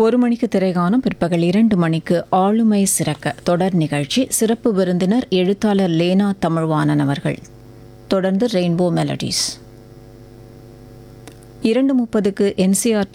1 மணிக்கு திரைகாணும். பிற்பகல் 2 மணிக்கு ஆளுமை சிறக்க தொடர் நிகழ்ச்சி. சிறப்பு விருந்தினர் எழுத்தாளர் லேனா தமிழ்வாணன் அவர்கள். தொடர்ந்து ரெயின்போ மெலடிஸ். 2:30க்கு NCERT